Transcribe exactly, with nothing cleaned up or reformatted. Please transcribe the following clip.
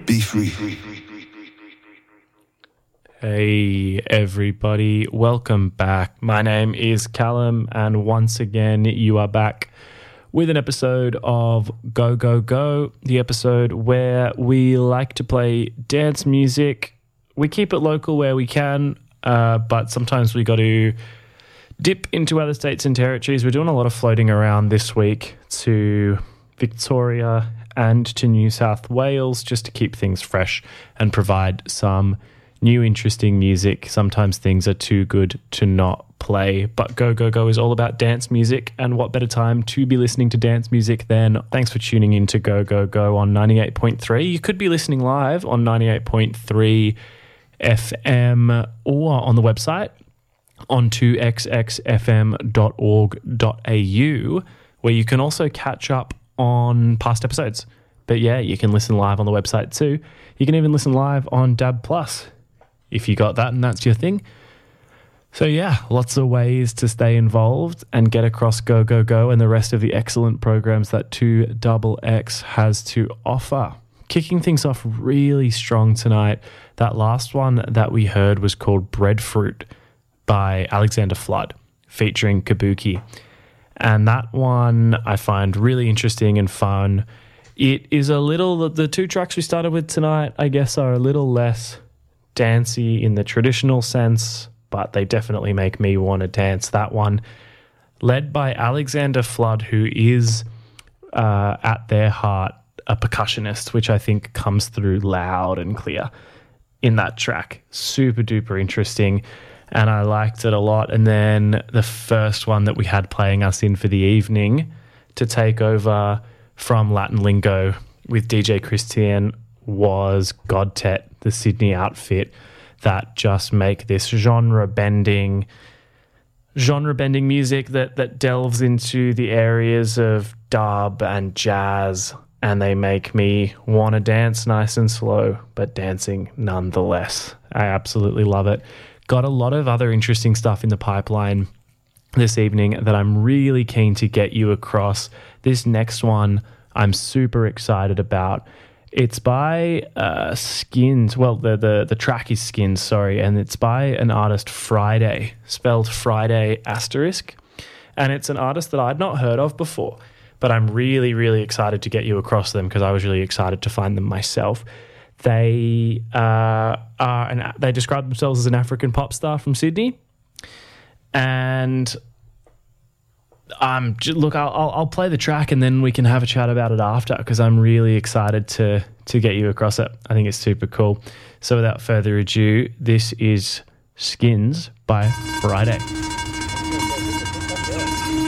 Be free. Hey everybody, welcome back. My name is Callum, and once again you are back with an episode of Go Go Go, the episode where we like to play dance music. We keep it local where we can, uh, but sometimes we got to dip into other states and territories. We're doing a lot of floating around this week to Victoria and to New South Wales just to keep things fresh and provide some new interesting music. Sometimes things are too good to not play, but Go Go Go is all about dance music, and what better time to be listening to dance music than thanks for tuning in to Go Go Go on ninety-eight point three. You could be listening live on ninety-eight point three F M or on the website on two x x f m dot org dot a u, where you can also catch up on past episodes. But yeah, you can listen live on the website too. You can even listen live on D A B plus if you got that and that's your thing. So yeah, lots of ways to stay involved and get across Go Go Go and the rest of the excellent programs that two X X has to offer. Kicking things off really strong tonight, that last one that we heard was called Breadfruit by Alexander Flood featuring Kabuki. And that one I find really interesting and fun. It is a little, the two tracks we started with tonight, I guess, are a little less dancey in the traditional sense, but they definitely make me want to dance. That one, led by Alexander Flood, who is uh, at their heart a percussionist, which I think comes through loud and clear in that track. Super duper interesting, and I liked it a lot. And then the first one that we had playing us in for the evening to take over from Latin Lingo with D J Christian was Godtet, the Sydney outfit that just make this genre-bending genre-bending music that, that delves into the areas of dub and jazz, and they make me want to dance nice and slow, but dancing nonetheless. I absolutely love it. Got a lot of other interesting stuff in the pipeline this evening that I'm really keen to get you across. This next one I'm super excited about. It's by uh, Skins. Well, the, the, the track is Skins, sorry, and it's by an artist, Friday, spelled Friday asterisk. And it's an artist that I'd not heard of before, but I'm really, really excited to get you across them because I was really excited to find them myself. They uh, are an, they describe themselves as an African pop star from Sydney, and um, look, I'll, I'll I'll play the track and then we can have a chat about it after because I'm really excited to to get you across it. I think it's super cool. So without further ado, this is Skins by Friday.